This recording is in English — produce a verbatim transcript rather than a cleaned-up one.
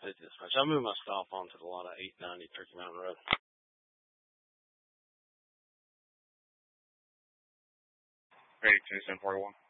fifty dispatch. I moved my stop onto the lot of eight ninety Turkey Mountain Road. eighty-two, seven forty-one.